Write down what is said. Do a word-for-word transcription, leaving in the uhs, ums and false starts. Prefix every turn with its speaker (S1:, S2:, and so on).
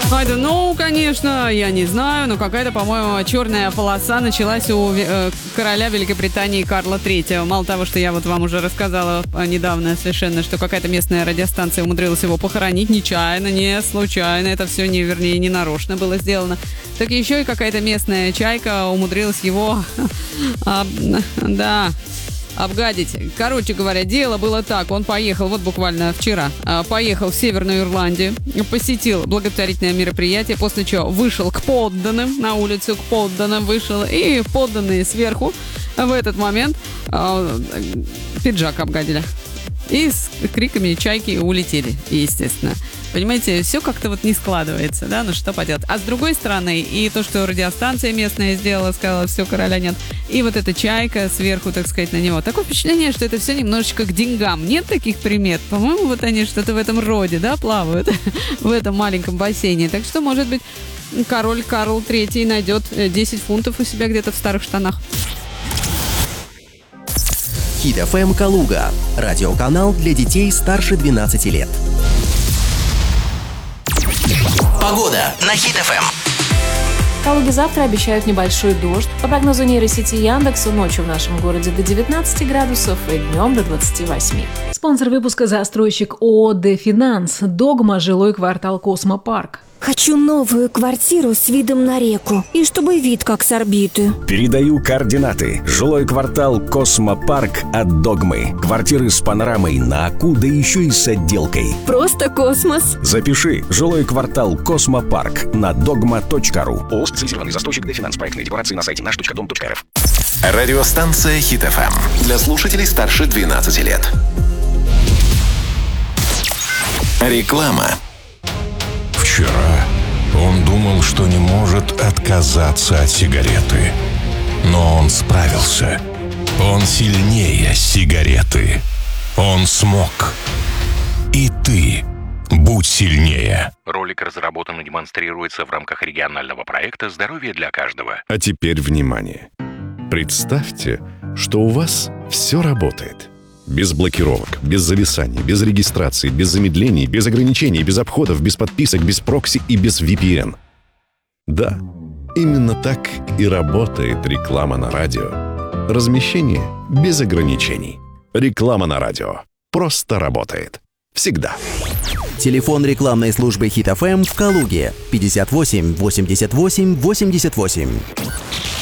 S1: I don't know, конечно, я не знаю, но какая-то, по-моему, черная полоса началась у э, короля Великобритании Карла третьего. Мало того, что я вот вам уже рассказала недавно совершенно, что какая-то местная радиостанция умудрилась его похоронить нечаянно, не случайно, это все, не, вернее, не нарочно было сделано. Так еще и какая-то местная чайка умудрилась его, да... обгадить. Короче говоря, дело было так. Он поехал, вот буквально вчера, поехал в Северную Ирландию, посетил благотворительное мероприятие, после чего вышел к подданным, на улицу к подданным вышел, и подданные сверху в этот момент э, пиджак обгадили. И с криками чайки улетели, естественно. Понимаете, все как-то вот не складывается, да, ну что поделать. А с другой стороны, и то, что радиостанция местная сделала, сказала, все, короля нет, и вот эта чайка сверху, так сказать, на него. Такое впечатление, что это все немножечко к деньгам. Нет таких примет? По-моему, вот они что-то в этом роде, да, плавают в этом маленьком бассейне. Так что, может быть, король Карл третий найдет десять фунтов у себя где-то в старых штанах.
S2: Хит эф эм Калуга. Радиоканал для детей старше двенадцати лет. Погода на Хит эф эм.
S3: В Калуге завтра обещают небольшой дождь. По прогнозу нейросети Яндекса, ночью в нашем городе до девятнадцати градусов и днем до двадцати восьми. Спонсор выпуска — застройщик ООО «Дефинанс». Догма, жилой квартал «Космопарк».
S4: Хочу новую квартиру с видом на реку. И чтобы вид как с орбиты.
S5: Передаю координаты. Жилой квартал «Космопарк» от «Догмы». Квартиры с панорамой на Аку, да еще и с отделкой.
S4: Просто космос.
S5: Запиши. Жилой квартал «Космопарк» на догма точка ру. ООО «Специализированный застройщик Дефинанс». Проектные декорации на сайте наш точка дом точка эр эф.
S6: Радиостанция Хит эф эм. Для слушателей старше двенадцати лет. Реклама.
S7: Вчера он думал, что не может отказаться от сигареты. Но он справился. Он сильнее сигареты. Он смог. И ты будь сильнее.
S8: Ролик разработан и демонстрируется в рамках регионального проекта «Здоровье для каждого».
S9: А теперь внимание. Представьте, что у вас все работает. Без блокировок, без зависаний, без регистрации, без замедлений, без ограничений, без обходов, без подписок, без прокси и без ви пи эн. Да, именно так и работает реклама на радио. Размещение без ограничений. Реклама на радио просто работает. Всегда.
S2: Телефон рекламной службы Хит эф эм в Калуге пятьдесят восемь восемьдесят восемь восемьдесят восемь.